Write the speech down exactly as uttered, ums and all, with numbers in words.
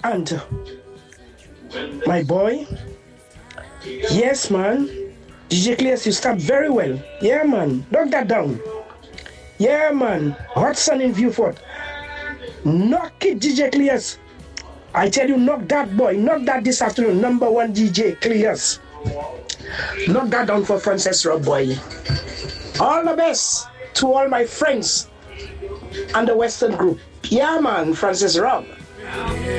And my boy, yes, man. D J Clears, you start very well. Yeah, man. Knock that down. Yeah, man. Hot sun in Viewfort. Knock it, D J Clears. I tell you, knock that boy. Knock that this afternoon. Number one D J Clears. Knock that down for Francis Rob, boy. All the best to all my friends and the Western group. Yeah, man, Francis Rob.